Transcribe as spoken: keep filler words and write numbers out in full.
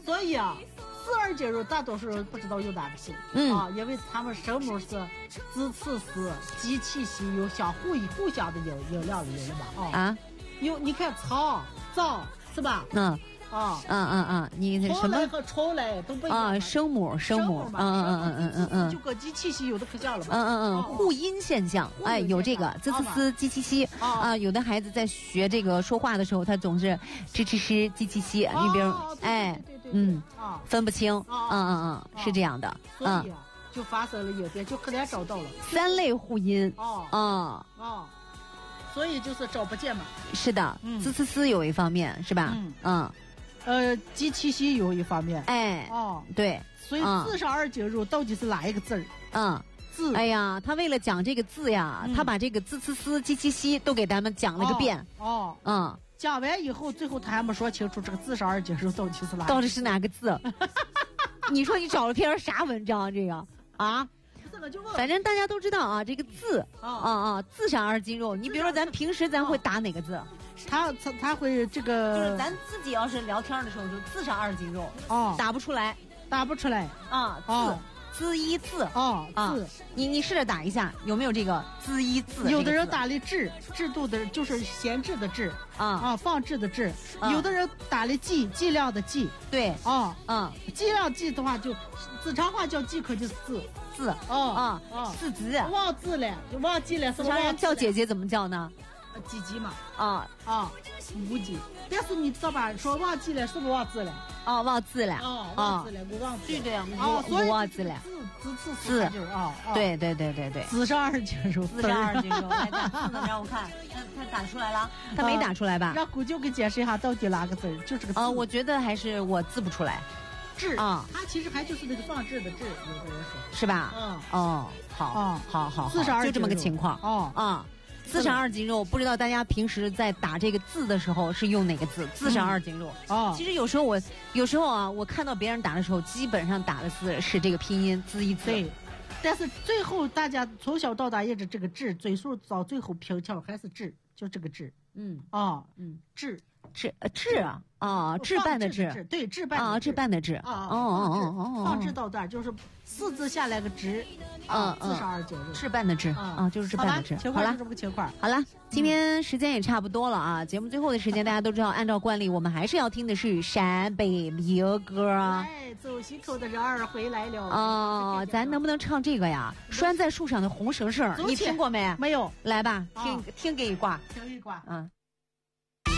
所以啊，四二节肉大多数人不知道有哪个姓， 嗯啊，因为他们声母是字次是及气息有相互互相的音音量的音了吧？啊啊， 有你看曹造是吧？ 嗯。 啊， 嗯嗯嗯，你什么和抽来都不一样啊？声母，声母，嗯嗯嗯嗯嗯嗯， 就跟机器系有的可像了吧？ 嗯嗯嗯，互音现象，哎，有这个滋滋滋、叽叽叽啊。有的孩子在学这个说话的时候，他总是吱吱吱、叽叽叽，你比如哎，嗯，分不清，嗯嗯嗯，是这样的， 嗯，就发生了音变，就可怜找到了三类互音， 哦， 啊啊。所以就是找不见嘛。 是的，滋滋滋有一方面是吧？ 嗯嗯。 呃，及气息有一方面， 哎， 哦， 对， 所以字上二节肉到底是哪一个字儿？ 嗯， 字。 哎呀，他为了讲这个字呀，嗯、他把这个滋滋滋、叽叽叽都给咱们讲了个遍。 哦， 哦嗯， 讲完以后，最后他还没说清楚这个字上二节肉到底是哪， 到底是哪个字？你说你找了篇啥文章？这个啊？反正大家都知道啊，这个字啊啊啊，字上二斤肉。你比如说，咱平时咱会打哪个字？ 他他他会这个， 就是咱自己要是聊天的时候，就字上二斤肉哦， 打不出来， 打不出来啊，字滋一字哦，字， 你你试着打一下，有没有这个滋一字？ 有的人打了制制度的，就是闲置的制啊啊，放置的置；有的人打了计计量的计， 对啊嗯， 计量计的话就字长话叫计可就是字字啊啊字字忘字了，就忘记了。 常人叫姐姐怎么叫呢？ 几级嘛？ 啊啊，五级。但是你知道吧？说忘记了，是不是忘字了？ 哦，忘字了。 哦，忘字了，我忘字。 对对， 哦， 我忘字了。 字字字就是啊， 对对对对对。 字上二斤肉， 字上二斤肉。来，字呢？让我看，他他打出来了？他没打出来吧？ 让古舅给解释一下，到底哪个字？就这个字。 啊，我觉得还是我字不出来。 置啊，它其实还就是那个放置的置，有的人说是吧？ 嗯哦，好， 哦， 好好， 字上二就这么个情况哦啊。字上二斤肉，不知道大家平时在打这个字的时候是用哪个字？字上二斤肉哦。 其实有时候我有时候啊，我看到别人打的时候，基本上打的字是这个拼音字一字。 对，但是最后大家从小到大一直这个字，嘴数到最后平翘还是字，就这个字。 嗯啊嗯字字呃字啊啊置办的置， 对置办啊置办的置啊哦哦哦放置到段就是四字下来个直啊字上二节肉置办的置啊就是置办的置。 好了，这么个情况。 好了，今天时间也差不多了啊，节目最后的时间大家都知道，按照惯例我们还是要听的是陕北民歌啊。 哎，走西口的人儿回来了哦，咱能不能唱这个呀？拴在树上的红绳绳，你听过没？ 没有。 来吧，听听给一挂， 听一挂， 嗯。